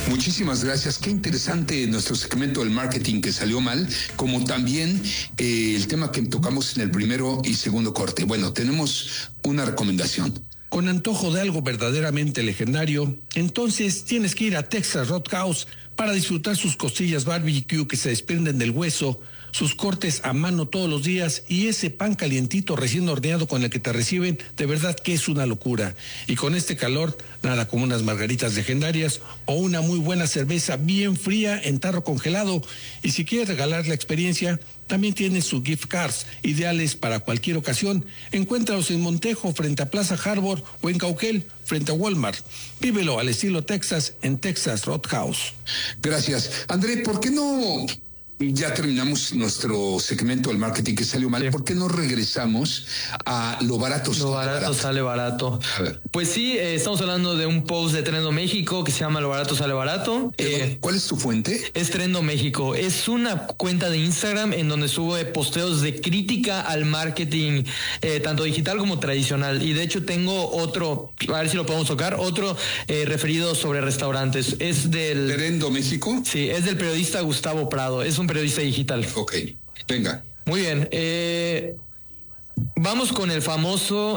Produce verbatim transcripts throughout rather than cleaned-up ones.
Muchísimas gracias. Qué interesante nuestro segmento del marketing que salió mal, como también eh, el tema que tocamos en el primero y segundo corte. Bueno, tenemos una recomendación. Con antojo de algo verdaderamente legendario, entonces tienes que ir a Texas Roadhouse para disfrutar sus costillas barbecue que se desprenden del hueso, sus cortes a mano todos los días y ese pan calientito recién horneado con el que te reciben, de verdad que es una locura. Y con este calor, nada como unas margaritas legendarias o una muy buena cerveza bien fría en tarro congelado. Y si quieres regalar la experiencia, también tiene sus gift cards, ideales para cualquier ocasión. Encuéntralos en Montejo, frente a Plaza Harbor, o en Cauquel, frente a Walmart. Vívelo al estilo Texas en Texas Roadhouse. Gracias. André, ¿por qué no... Ya terminamos nuestro segmento del marketing que salió mal? Sí. ¿Por qué no regresamos a lo barato? Lo barato, barato. sale barato. A ver. Pues sí, eh, estamos hablando de un post de Trendo México que se llama Lo barato sale barato. Eh, ¿Cuál es tu fuente? Es Trendo México. Es una cuenta de Instagram en donde sube posteos de crítica al marketing, eh, tanto digital como tradicional. Y de hecho tengo otro, a ver si lo podemos tocar, otro eh, referido sobre restaurantes. Es del... ¿Trendo México? Sí, es del periodista Gustavo Prado. Es un periodista digital. Ok, venga. Muy bien. Eh, vamos con el famoso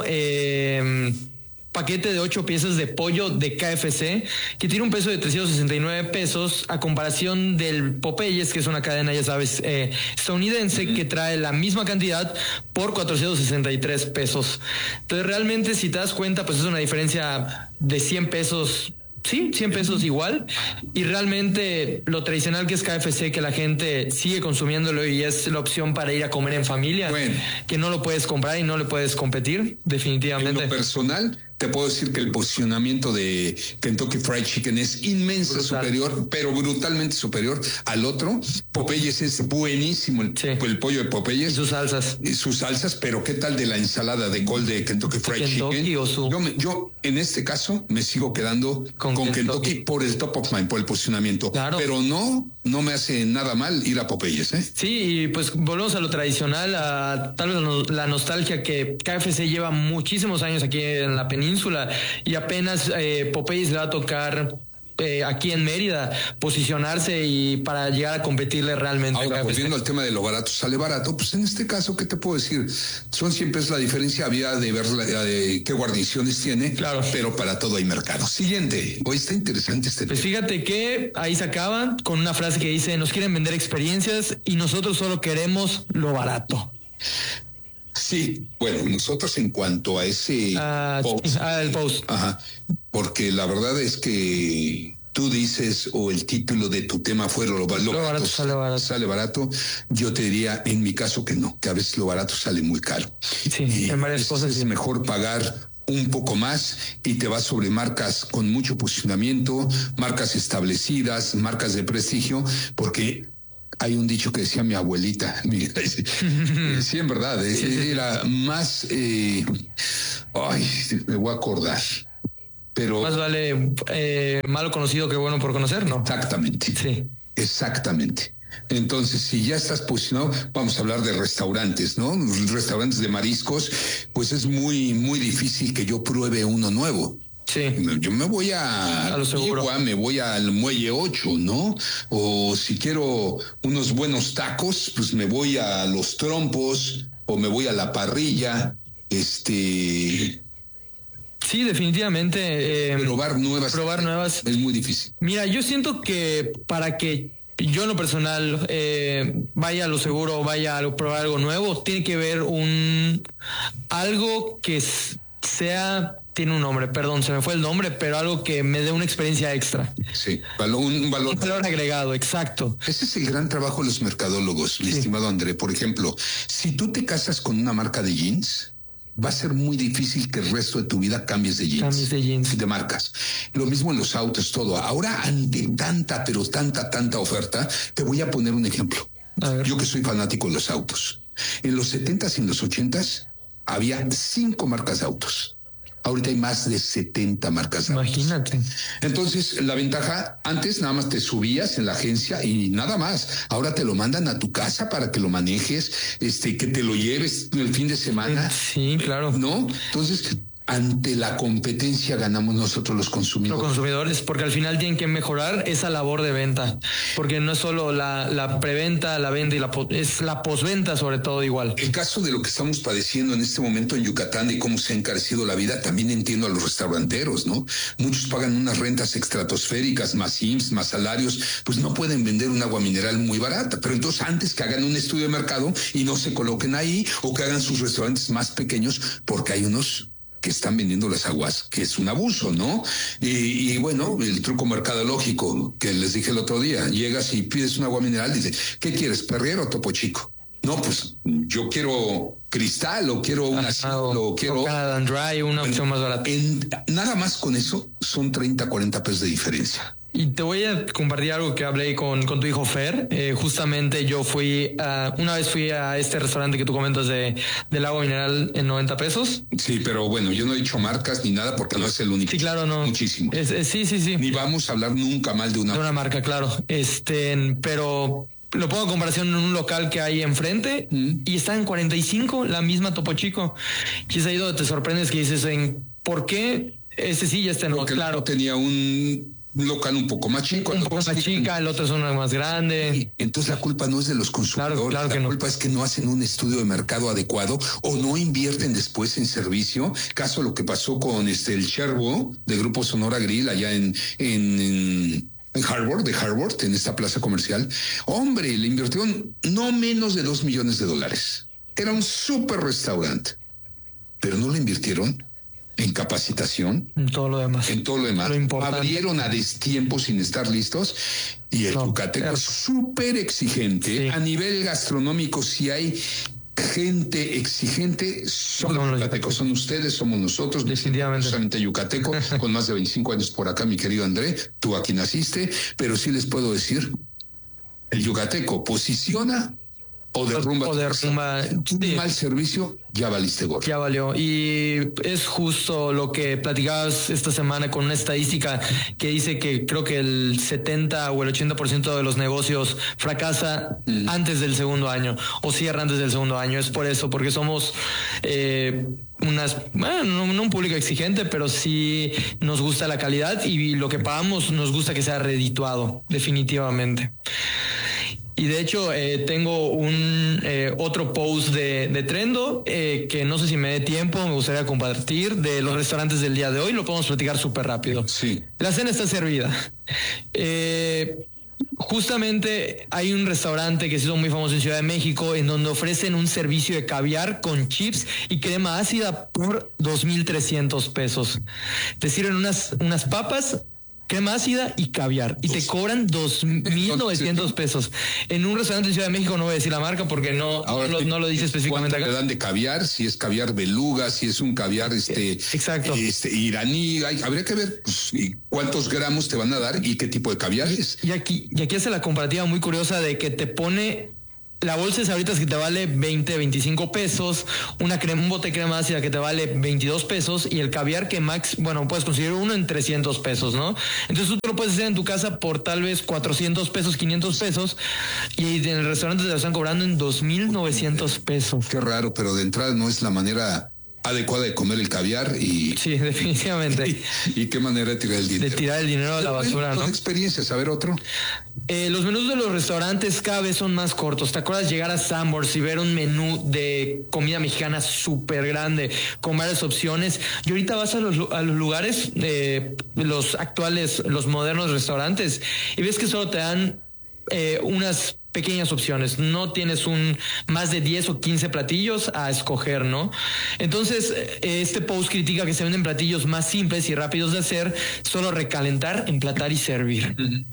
eh, paquete de ocho piezas de pollo de K F C, que tiene un peso de trescientos sesenta y nueve pesos, a comparación del Popeyes, que es una cadena, ya sabes, eh, estadounidense, uh-huh. que trae la misma cantidad por cuatrocientos sesenta y tres pesos. Entonces, realmente, si te das cuenta, pues es una diferencia de cien pesos. Sí, cien pesos igual. Y realmente lo tradicional que es K F C, que la gente sigue consumiéndolo y es la opción para ir a comer en familia, bueno, que no lo puedes comprar y no le puedes competir, definitivamente. En lo personal, te puedo decir que el posicionamiento de Kentucky Fried Chicken es inmenso, brutal, superior, pero brutalmente superior al otro. Popeyes es buenísimo, el, sí. el pollo de Popeyes. Y sus salsas. Y sus salsas, pero ¿qué tal de la ensalada de col de Kentucky Fried Kentucky Chicken? O su... yo, me, yo, en este caso, me sigo quedando con, con Kentucky. Kentucky por el top of mind, por el posicionamiento. Claro. Pero no, no me hace nada mal ir a Popeyes, ¿eh? Sí, y pues volvemos a lo tradicional, a tal vez la nostalgia que K F C lleva muchísimos años aquí en la península. Y apenas eh, Popeyes le va a tocar eh, aquí en Mérida posicionarse y para llegar a competirle realmente. Ahora, volviendo al tema de lo barato sale barato, pues en este caso, ¿qué te puedo decir? Son cien pesos la diferencia, había de ver la, de qué guarniciones tiene, claro, pero para todo hay mercado. Siguiente, hoy está interesante este pues tema. Fíjate que ahí se acaba con una frase que dice: nos quieren vender experiencias y nosotros solo queremos lo barato. Sí, bueno, nosotros en cuanto a ese uh, post, ah, el post. Ajá, porque la verdad es que tú dices, o el título de tu tema fue lo, lo, lo barato, barato sale barato. Sale barato. Yo te diría, en mi caso, que no, que a veces lo barato sale muy caro. Sí, y en varias cosas. Es mejor pagar un poco más y te vas sobre marcas con mucho posicionamiento, marcas establecidas, marcas de prestigio, porque hay un dicho que decía mi abuelita, sí, en verdad, eh, sí, sí. Era más, eh, ay, me voy a acordar, pero... Más vale eh, malo conocido que bueno por conocer, ¿no? Exactamente, sí. Exactamente. Entonces, si ya estás posicionado, vamos a hablar de restaurantes, ¿no? Restaurantes de mariscos, pues es muy, muy difícil que yo pruebe uno nuevo. Sí. Yo me voy a, a lo seguro. Igual, me voy al Muelle ocho, ¿no? O si quiero unos buenos tacos, pues me voy a Los Trompos o me voy a La Parrilla. Este... Sí, definitivamente. Eh, probar nuevas. Probar nuevas. Es muy difícil. Mira, yo siento que para que yo en lo personal eh, vaya a lo seguro, vaya a probar algo nuevo, tiene que ver un... algo que sea... Tiene un nombre, perdón, se me fue el nombre, pero algo que me dé una experiencia extra. Sí, valor, un valor. Un valor agregado, exacto. Ese es el gran trabajo de los mercadólogos, sí. Mi estimado André. Por ejemplo, si tú te casas con una marca de jeans, va a ser muy difícil que el resto de tu vida cambies de jeans. Cambies de jeans. De marcas. Lo mismo en los autos, todo. Ahora, ante tanta, pero tanta, tanta oferta, te voy a poner un ejemplo. A ver. Yo que soy fanático de los autos. En los setentas y en los ochentas había cinco marcas de autos. Ahorita hay más de setenta marcas. Imagínate. Entonces, la ventaja, antes nada más te subías en la agencia y nada más. Ahora te lo mandan a tu casa para que lo manejes, este, que te lo lleves el fin de semana. Sí, claro. ¿No? Entonces, ante la competencia ganamos nosotros los consumidores. Los consumidores, porque al final tienen que mejorar esa labor de venta, porque no es solo la, la preventa, la venta y la es la posventa sobre todo igual. El caso de lo que estamos padeciendo en este momento en Yucatán, de cómo se ha encarecido la vida, también entiendo a los restauranteros, ¿no? Muchos pagan unas rentas estratosféricas, más I M S S, más salarios, pues no pueden vender un agua mineral muy barata, pero entonces antes que hagan un estudio de mercado y no se coloquen ahí, o que hagan sus restaurantes más pequeños, porque hay unos que están vendiendo las aguas, que es un abuso, ¿no? Y, y bueno, el truco mercadológico que les dije el otro día, llegas y pides un agua mineral, dice, ¿qué quieres, Perrier o Topo Chico? No, pues yo quiero Cristal o quiero una Ajá, o, o quiero o Canada Dry, una bueno, opción más barata. En, nada más con eso son treinta, cuarenta pesos de diferencia. Y te voy a compartir algo que hablé con, con tu hijo Fer. Eh, justamente yo fui, a, una vez fui a este restaurante que tú comentas de, del agua mineral en noventa pesos. Sí, pero bueno, yo no he dicho marcas ni nada porque no es el único. Sí, claro, no. Muchísimo. Es, es, sí, sí, sí. Ni vamos a hablar nunca mal de una, de una marca, claro. Este, pero lo pongo en comparación en un local que hay enfrente mm. y está en cuarenta y cinco, la misma Topo Chico. Y es ahí donde te sorprendes que dices, en ¿por qué este sí y este no? Porque claro. Tenía un un local un poco más chico. Un poco más chica, el otro es una más grande. Entonces la culpa no es de los consumidores, claro, claro la que culpa no. es que no hacen un estudio de mercado adecuado o no invierten después en servicio. Caso lo que pasó con este el Cherbo de Grupo Sonora Grill allá en, en, en en Harvard, de Harvard, en esta plaza comercial. Hombre, le invirtieron no menos de dos millones de dólares. Era un súper restaurante, pero no lo invirtieron en capacitación, en todo lo demás. En todo lo demás. Lo abrieron a destiempo sin estar listos y el no, Yucateco es súper exigente. Sí. A nivel gastronómico, si hay gente exigente, son no, los yucatecos, son ustedes, somos nosotros. Definitivamente. Solamente yucateco, con más de veinticinco años por acá, mi querido André, tú aquí naciste, pero sí les puedo decir, el yucateco posiciona o derrumba. O derrumba. Un sí. mal servicio, ya valiste gorro. Ya valió. Y es justo lo que platicabas esta semana con una estadística que dice que creo que el setenta o el ochenta por ciento de los negocios fracasa mm. antes del segundo año o cierra antes del segundo año. Es por eso, porque somos eh, unas, bueno, no, no un público exigente, pero sí nos gusta la calidad y lo que pagamos nos gusta que sea redituado, definitivamente. Y de hecho eh, tengo un eh, otro post de, de Trendo eh, que no sé si me dé tiempo, me gustaría compartir de los restaurantes del día de hoy. Lo podemos platicar súper rápido. Sí. La cena está servida. Eh, justamente hay un restaurante que se hizo muy famoso en Ciudad de México en donde ofrecen un servicio de caviar con chips y crema ácida por dos mil trescientos pesos. Te sirven unas, unas papas, crema ácida y caviar. Y te cobran dos mil novecientos pesos. En un restaurante en Ciudad de México, no voy a decir la marca porque no, Ahora, no, no lo dice específicamente acá. Te dan de caviar, si es caviar beluga, si es un caviar este, Exacto. este iraní. Hay, habría que ver pues, cuántos gramos te van a dar y qué tipo de caviar es. Y aquí, y aquí hace la comparativa muy curiosa de que te pone la bolsa de sabritas que te vale veinte, veinticinco pesos, una crema, un bote de crema ácida que te vale veintidós pesos y el caviar que max, bueno, puedes conseguir uno en trescientos pesos, ¿no? Entonces tú te lo puedes hacer en tu casa por tal vez cuatrocientos pesos, quinientos pesos y en el restaurante te lo están cobrando en dos mil novecientos pesos. Qué raro, pero de entrada no es la manera adecuada de comer el caviar y... Sí, definitivamente. Y, y qué manera de tirar el dinero. De tirar el dinero a la basura, ¿no? Experiencias, a ver otro. Eh, los menús de los restaurantes cada vez son más cortos. ¿Te acuerdas llegar a Sanborns y ver un menú de comida mexicana súper grande con varias opciones? Y ahorita vas a los, a los lugares, eh, los actuales, los modernos restaurantes y ves que solo te dan eh, unas pequeñas opciones, no tienes un más de diez o quince platillos a escoger, ¿no? Entonces, este post critica que se venden platillos más simples y rápidos de hacer, solo recalentar, emplatar y servir.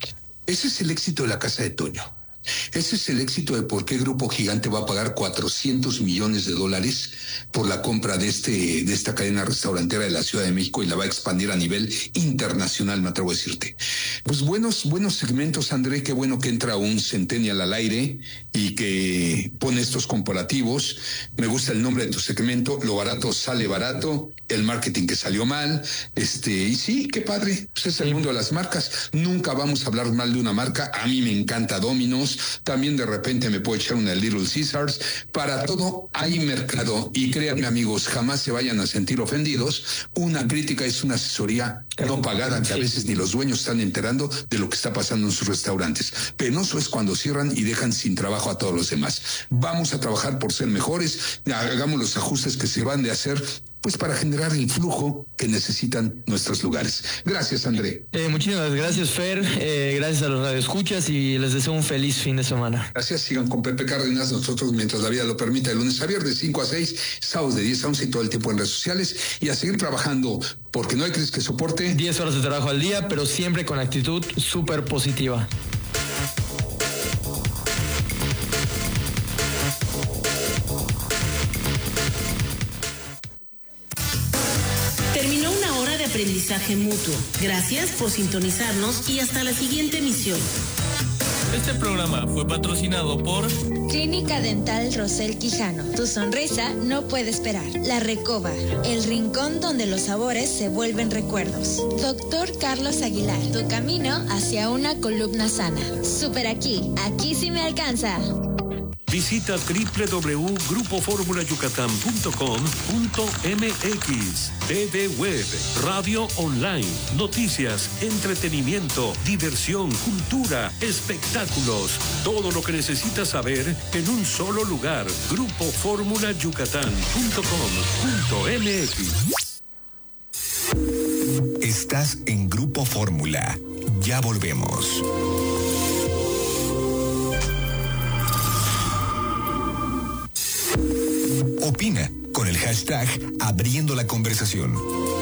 Ese es el éxito de la Casa de Toño. Ese es el éxito de por qué Grupo Gigante va a pagar cuatrocientos millones de dólares por la compra de este de esta cadena restaurantera de la Ciudad de México y la va a expandir a nivel internacional, me atrevo a decirte. Pues buenos, buenos segmentos, André, qué bueno que entra un Centennial al aire y que pone estos comparativos. Me gusta el nombre de tu segmento, lo barato sale barato, el marketing que salió mal, este, y sí, qué padre, pues es el mundo de las marcas. Nunca vamos a hablar mal de una marca, a mí me encanta Domino's, mexicanos. También de repente me puedo echar una Little Caesars. Para todo hay mercado y créanme amigos, jamás se vayan a sentir ofendidos. Una crítica es una asesoría no pagada que a veces ni los dueños están enterando de lo que está pasando en sus restaurantes. Penoso es cuando cierran y dejan sin trabajo a todos los demás. Vamos a trabajar por ser mejores, hagamos los ajustes que se van de hacer, pues para generar el flujo que necesitan nuestros lugares. Gracias, André. Eh, muchísimas gracias, Fer. Eh, gracias a los radioescuchas y les deseo un feliz fin de semana. Gracias. Sigan con Pepe Cárdenas, nosotros mientras la vida lo permita, de lunes a viernes, de cinco a seis, sábados de diez a once y todo el tiempo en redes sociales, y a seguir trabajando, porque no hay crisis que soporte. diez horas de trabajo al día, pero siempre con actitud súper positiva. Terminó una hora de aprendizaje mutuo. Gracias por sintonizarnos y hasta la siguiente emisión. Este programa fue patrocinado por Clínica Dental Rosel Quijano. Tu sonrisa no puede esperar. La Recoba, el rincón donde los sabores se vuelven recuerdos. Doctor Carlos Aguilar, tu camino hacia una columna sana. Super aquí, aquí sí me alcanza. Visita doble u doble u doble u punto grupo fórmula yucatán punto com punto m x. T V Web, radio online, noticias, entretenimiento, diversión, cultura, espectáculos. Todo lo que necesitas saber en un solo lugar. grupo fórmula yucatán punto com punto m x. Estás en Grupo Fórmula. Ya volvemos. Opina con el hashtag Abriendo la Conversación.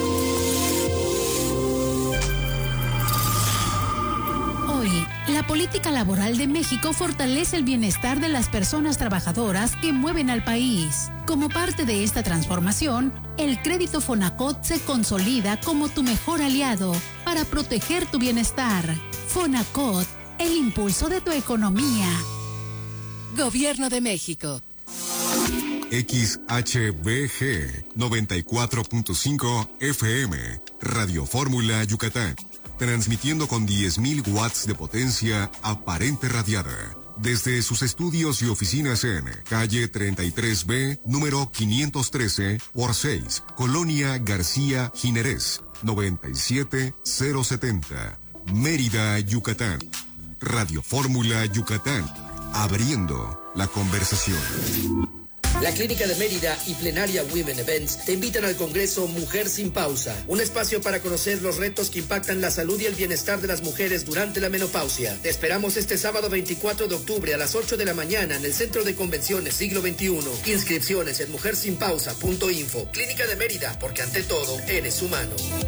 Hoy, la política laboral de México fortalece el bienestar de las personas trabajadoras que mueven al país. Como parte de esta transformación, el crédito Fonacot se consolida como tu mejor aliado para proteger tu bienestar. Fonacot, el impulso de tu economía. Gobierno de México. X H B G noventa y cuatro punto cinco F M, Radio Fórmula Yucatán, transmitiendo con diez mil watts de potencia aparente radiada, desde sus estudios y oficinas en calle treinta y tres B, número quinientos trece por seis, Colonia García Jiménez, noventa y siete mil setenta, Mérida, Yucatán. Radio Fórmula Yucatán, abriendo la conversación. La Clínica de Mérida y Plenaria Women Events te invitan al Congreso Mujer Sin Pausa, un espacio para conocer los retos que impactan la salud y el bienestar de las mujeres durante la menopausia. Te esperamos este sábado veinticuatro de octubre a las ocho de la mañana en el Centro de Convenciones Siglo veintiuno. Inscripciones en mujer sin pausa punto info. Clínica de Mérida, porque ante todo eres humano.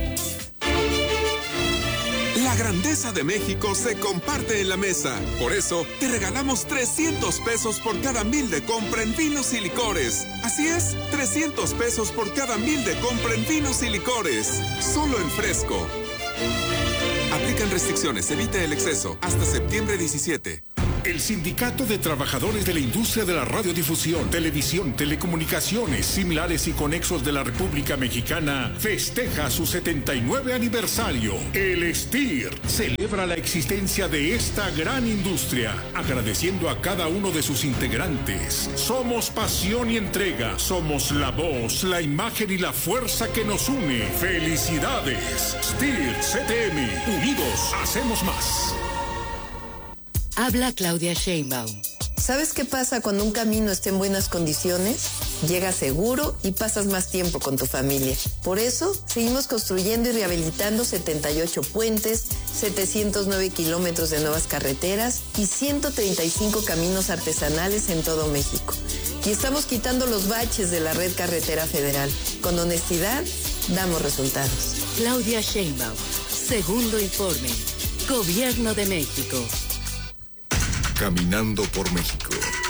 La grandeza de México se comparte en la mesa. Por eso, te regalamos trescientos pesos por cada mil de compra en vinos y licores. Así es, trescientos pesos por cada mil de compra en vinos y licores. Solo en Fresco. Aplican restricciones, evita el exceso. Hasta septiembre diecisiete. El Sindicato de Trabajadores de la Industria de la Radiodifusión, Televisión, Telecomunicaciones, Similares y Conexos de la República Mexicana festeja su setenta y nueve aniversario. El S T I R celebra la existencia de esta gran industria, agradeciendo a cada uno de sus integrantes. Somos pasión y entrega, somos la voz, la imagen y la fuerza que nos une. ¡Felicidades! S T I R C T M, unidos hacemos más. Habla Claudia Sheinbaum. ¿Sabes qué pasa cuando un camino está en buenas condiciones? Llegas seguro y pasas más tiempo con tu familia. Por eso, seguimos construyendo y rehabilitando setenta y ocho puentes, setecientos nueve kilómetros de nuevas carreteras y ciento treinta y cinco caminos artesanales en todo México. Y estamos quitando los baches de la red carretera federal. Con honestidad, damos resultados. Claudia Sheinbaum. Segundo informe. Gobierno de México. Caminando por México.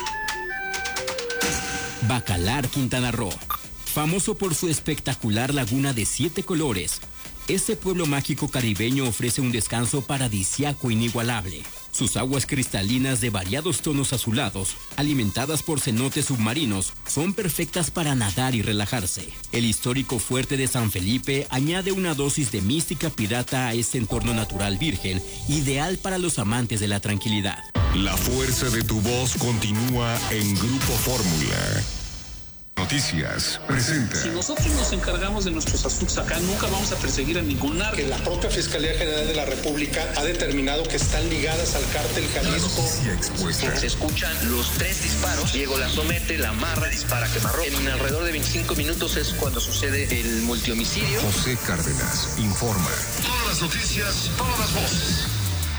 Bacalar, Quintana Roo. Famoso por su espectacular laguna de siete colores, este pueblo mágico caribeño ofrece un descanso paradisíaco inigualable. Sus aguas cristalinas de variados tonos azulados, alimentadas por cenotes submarinos, son perfectas para nadar y relajarse. El histórico fuerte de San Felipe añade una dosis de mística pirata a este entorno natural virgen, ideal para los amantes de la tranquilidad. La fuerza de tu voz continúa en Grupo Fórmula. Noticias presenta. Si nosotros nos encargamos de nuestros asuntos acá, nunca vamos a perseguir a ningún narco. Que la propia Fiscalía General de la República ha determinado que están ligadas al cártel Jalisco. Se escuchan los tres disparos. Diego la somete, la amarra, dispara quemarropa. En alrededor de veinticinco minutos es cuando sucede el multihomicidio. José Cárdenas informa. Todas las noticias, todas las voces.